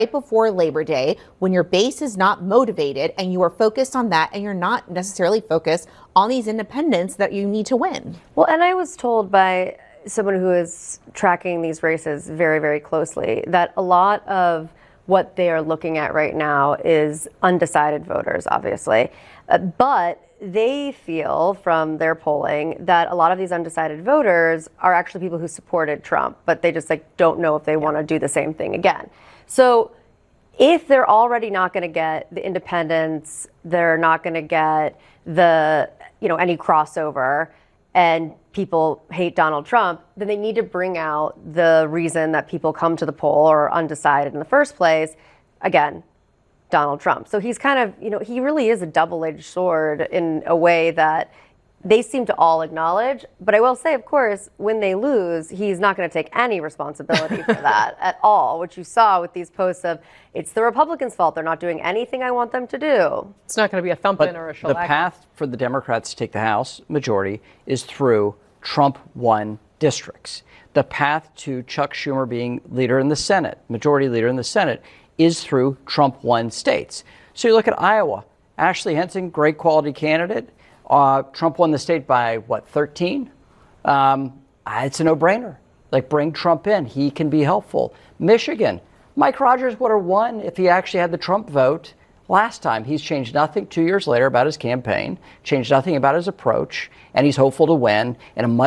right before Labor Day, when your base is not motivated and you are focused on that and you're not necessarily focused on these independents that you need to win. Well, and I was told by someone who is tracking these races very, very closely that a lot of what they are looking at right now is undecided voters, obviously. But they feel from their polling that a lot of these undecided voters are actually people who supported Trump, but they just don't know if they want to do the same thing again. So if they're already not going to get the independents, they're not going to get the, any crossover, and people hate Donald Trump, then they need to bring out the reason that people come to the poll or are undecided in the first place. Again, Donald Trump. So he's kind of, he really is a double-edged sword in a way that they seem to all acknowledge. But I will say, of course, when they lose, he's not going to take any responsibility for that at all, which you saw with these posts of, it's the Republicans' fault. They're not doing anything I want them to do. It's not going to be a thumping or a shellac. The path for the Democrats to take the House majority is through Trump-won districts. The path to Chuck Schumer being leader in the Senate, majority leader in the Senate, is through Trump-won states. So you look at Iowa. Ashley Henson, great quality candidate. Trump won the state by, 13? It's a no-brainer. Bring Trump in. He can be helpful. Michigan, Mike Rogers would have won if he actually had the Trump vote last time. He's changed nothing 2 years later about his campaign, changed nothing about his approach, and he's hopeful to win in a much